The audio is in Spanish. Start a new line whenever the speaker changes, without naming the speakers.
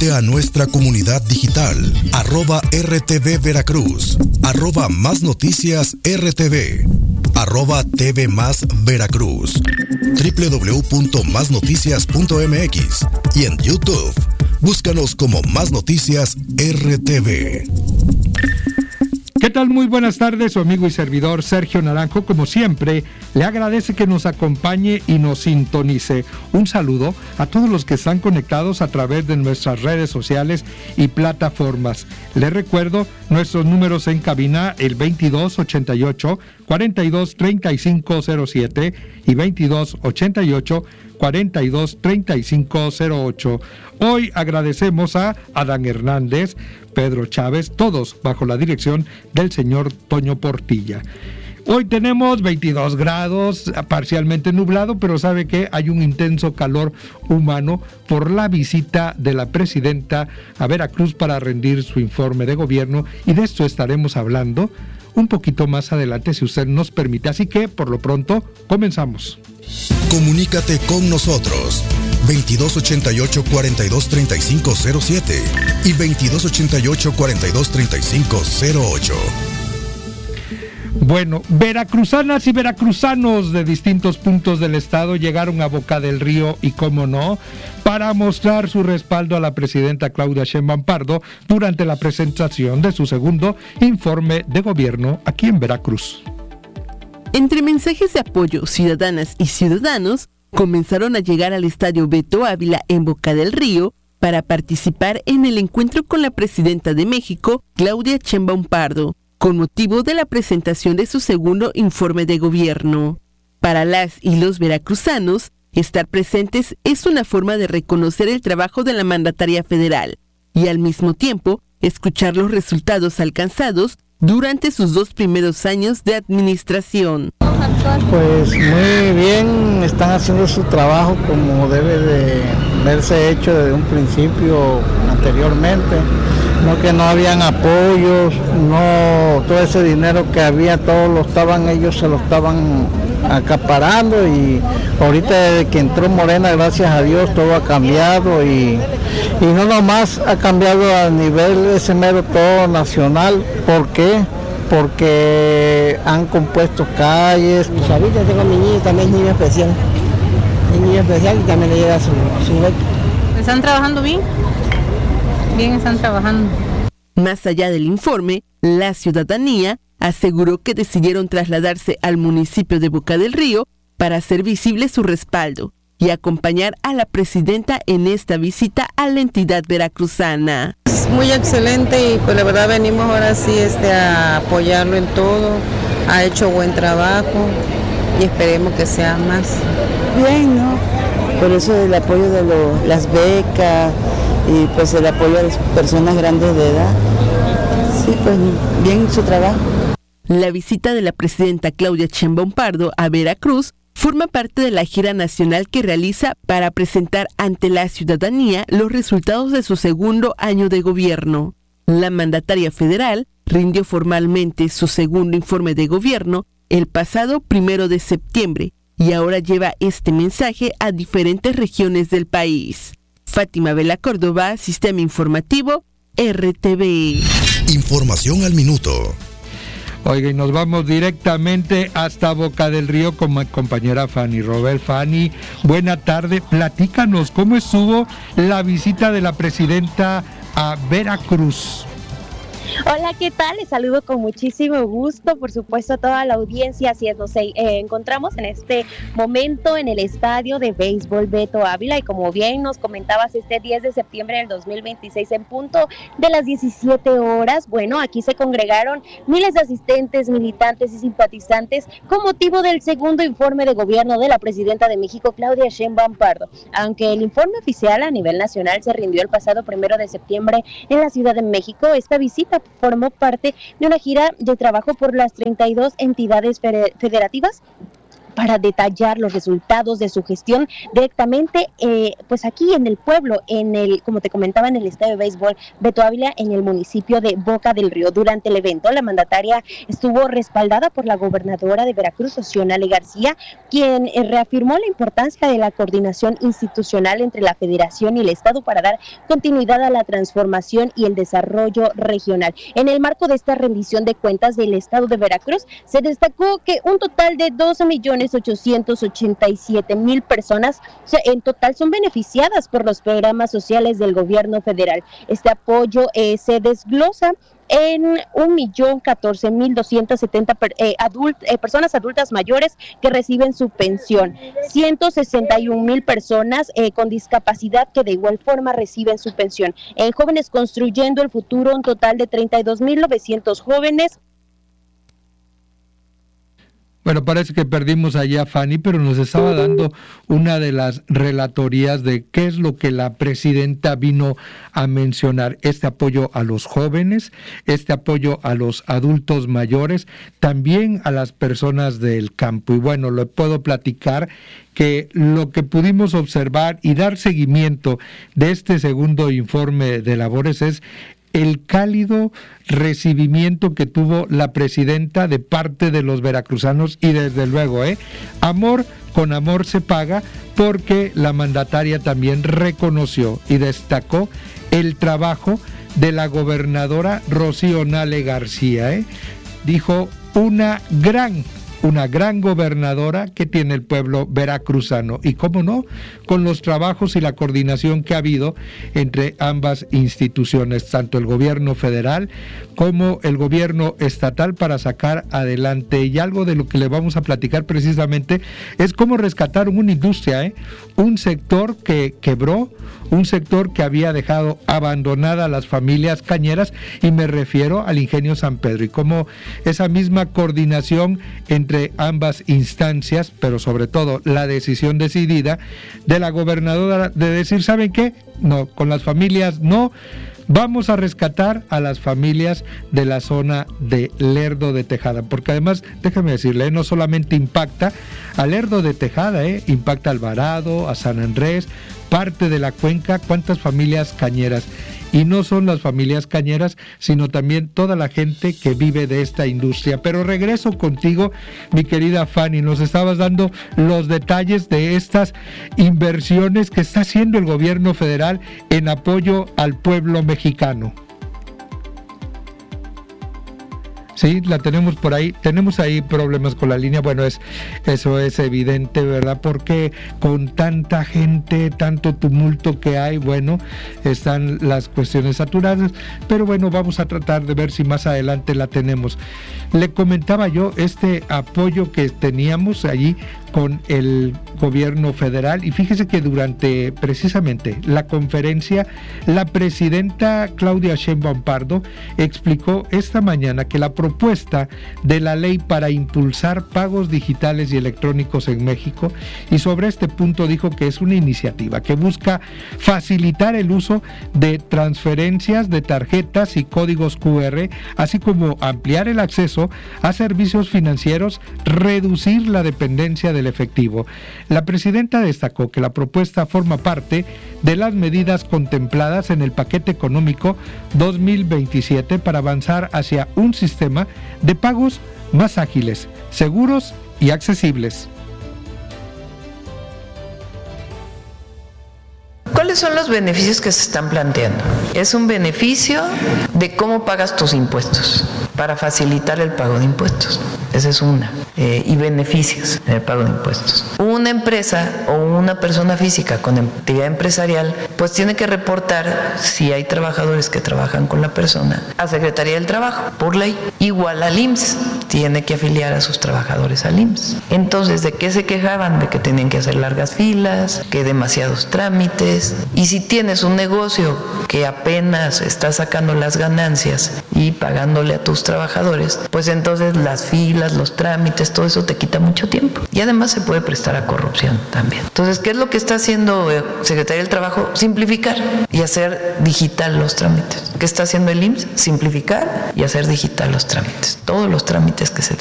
Únete a nuestra comunidad digital, @RTV Veracruz, @Más Noticias RTV, @TV Más Veracruz, www.masnoticias.mx y en YouTube. Búscanos como Más Noticias RTV.
¿Qué tal? Muy buenas tardes, su amigo y servidor Sergio Naranjo, como siempre, le agradece que nos acompañe y nos sintonice. Un saludo a todos los que están conectados a través de nuestras redes sociales y plataformas. Les recuerdo nuestros números en cabina, el 2288-423507 y 2288-423508. Hoy agradecemos a Adán Hernández, Pedro Chávez, todos bajo la dirección del señor Toño Portilla. Hoy tenemos 22 grados, parcialmente nublado, pero sabe que hay un intenso calor humano por la visita de la presidenta a Veracruz para rendir su informe de gobierno, y de esto estaremos hablando un poquito más adelante, si usted nos permite. Así que, por lo pronto, comenzamos.
Comunícate con nosotros. 2288-423507 y 2288-423508.
Bueno, veracruzanas y veracruzanos de distintos puntos del estado llegaron a Boca del Río y, cómo no, para mostrar su respaldo a la presidenta Claudia Sheinbaum Pardo durante la presentación de su segundo informe de gobierno aquí en Veracruz.
Entre mensajes de apoyo, ciudadanas y ciudadanos comenzaron a llegar al estadio Beto Ávila en Boca del Río para participar en el encuentro con la presidenta de México, Claudia Sheinbaum Pardo, con motivo de la presentación de su segundo informe de gobierno. Para las y los veracruzanos, estar presentes es una forma de reconocer el trabajo de la mandataria federal y al mismo tiempo escuchar los resultados alcanzados durante sus 2 primeros años de administración.
Pues muy bien, están haciendo su trabajo como debe de verse hecho desde un principio anteriormente. No que no habían apoyos, no, todo ese dinero que había, ellos se lo estaban acaparando, y ahorita desde que entró Morena, gracias a Dios, todo ha cambiado, y no nomás ha cambiado a nivel ese mero todo nacional. ¿Por qué? Porque han compuesto calles.
Pues ahorita tengo a mi niño, también es niño especial. Es niño especial y también le llega su beca.
¿Están trabajando bien? Bien, están trabajando.
Más allá del informe, la ciudadanía aseguró que decidieron trasladarse al municipio de Boca del Río para hacer visible su respaldo y acompañar a la presidenta en esta visita a la entidad veracruzana.
Es muy excelente y pues la verdad venimos ahora sí a apoyarlo en todo. Ha hecho buen trabajo y esperemos que sea más.
Bien, ¿no? Por eso el apoyo de las becas y pues el apoyo a las personas grandes de edad. Sí, pues bien su trabajo.
La visita de la presidenta Claudia Sheinbaum Pardo a Veracruz forma parte de la gira nacional que realiza para presentar ante la ciudadanía los resultados de su segundo año de gobierno. La mandataria federal rindió formalmente su segundo informe de gobierno el pasado 1 de septiembre y ahora lleva este mensaje a diferentes regiones del país. Fátima Vela Córdoba, Sistema Informativo, RTV.
Información al minuto.
Oiga, y nos vamos directamente hasta Boca del Río con mi compañera Fanny Robert. Fanny, buena tarde. Platícanos cómo estuvo la visita de la presidenta a Veracruz.
Hola, ¿qué tal? Les saludo con muchísimo gusto, por supuesto, a toda la audiencia. Así es, nos encontramos en este momento en el estadio de béisbol Beto Ávila, y como bien nos comentabas, este 10 de septiembre del 2026 en punto de las 17 horas, bueno, aquí se congregaron miles de asistentes, militantes y simpatizantes con motivo del segundo informe de gobierno de la presidenta de México, Claudia Sheinbaum Pardo. Aunque el informe oficial a nivel nacional se rindió el pasado 1 de septiembre en la Ciudad de México, esta visita formó parte de una gira de trabajo por las 32 entidades federativas para detallar los resultados de su gestión directamente, pues aquí en el pueblo, como te comentaba, en el estadio de béisbol Beto Ávila, en el municipio de Boca del Río. Durante el evento, la mandataria estuvo respaldada por la gobernadora de Veracruz, Rocío Nale García, quien reafirmó la importancia de la coordinación institucional entre la Federación y el Estado para dar continuidad a la transformación y el desarrollo regional. En el marco de esta rendición de cuentas del Estado de Veracruz, se destacó que un total de 12.887.000 personas en total son beneficiadas por los programas sociales del gobierno federal. Este apoyo se desglosa en 1.014.270 personas adultas mayores que reciben su pensión, 161.000 personas con discapacidad que de igual forma reciben su pensión. En Jóvenes Construyendo el Futuro, un total de 32.900 jóvenes.
Bueno, parece que perdimos allá a Fanny, pero nos estaba dando una de las relatorías de qué es lo que la presidenta vino a mencionar. Este apoyo a los jóvenes, este apoyo a los adultos mayores, también a las personas del campo. Y bueno, le puedo platicar que lo que pudimos observar y dar seguimiento de este segundo informe de labores es el cálido recibimiento que tuvo la presidenta de parte de los veracruzanos y desde luego, amor con amor se paga, porque la mandataria también reconoció y destacó el trabajo de la gobernadora Rocío Nale García. Dijo una gran gobernadora que tiene el pueblo veracruzano, y cómo no, con los trabajos y la coordinación que ha habido entre ambas instituciones, tanto el gobierno federal como el gobierno estatal, para sacar adelante. Y algo de lo que le vamos a platicar precisamente es cómo rescataron una industria, un sector que quebró, un sector que había dejado abandonada a las familias cañeras, y me refiero al Ingenio San Pedro, y cómo esa misma coordinación entre ambas instancias, pero sobre todo la decisión decidida de la gobernadora de decir, ¿saben qué? No, con las familias no, vamos a rescatar a las familias de la zona de Lerdo de Tejada, porque además, déjame decirle, no solamente impacta a Lerdo de Tejada, impacta a Alvarado, a San Andrés, parte de la cuenca, cuántas familias cañeras. Y no son las familias cañeras, sino también toda la gente que vive de esta industria. Pero regreso contigo, mi querida Fanny, nos estabas dando los detalles de estas inversiones que está haciendo el gobierno federal en apoyo al pueblo mexicano. Sí, la tenemos por ahí, tenemos ahí problemas con la línea, bueno, eso es evidente, ¿verdad? Porque con tanta gente, tanto tumulto que hay, bueno, están las cuestiones saturadas, pero bueno, vamos a tratar de ver si más adelante la tenemos. Le comentaba yo este apoyo que teníamos allí con el gobierno federal, y fíjese que durante precisamente la conferencia, la presidenta Claudia Sheinbaum Pardo explicó esta mañana que la propuesta de la ley para impulsar pagos digitales y electrónicos en México, y sobre este punto dijo que es una iniciativa que busca facilitar el uso de transferencias de tarjetas y códigos QR, así como ampliar el acceso a servicios financieros, reducir la dependencia del efectivo. La presidenta destacó que la propuesta forma parte de las medidas contempladas en el paquete económico 2027 para avanzar hacia un sistema de pagos más ágiles, seguros y accesibles.
¿Cuáles son los beneficios que se están planteando? Es un beneficio de cómo pagas tus impuestos, para facilitar el pago de impuestos. Esa es una. Y beneficios en el pago de impuestos. Una empresa o una persona física con actividad empresarial, pues tiene que reportar, si hay trabajadores que trabajan con la persona, a Secretaría del Trabajo, por ley. Igual al IMSS, tiene que afiliar a sus trabajadores al IMSS. Entonces, ¿de qué se quejaban? De que tenían que hacer largas filas, que demasiados trámites. Y si tienes un negocio que apenas está sacando las ganancias y pagándole a tus trabajadores, pues entonces las filas, los trámites, todo eso te quita mucho tiempo. Y además se puede prestar a corrupción también. Entonces, ¿qué es lo que está haciendo Secretaría del Trabajo? Simplificar y hacer digital los trámites. ¿Qué está haciendo el IMSS? Simplificar y hacer digital los trámites. Todos los trámites que se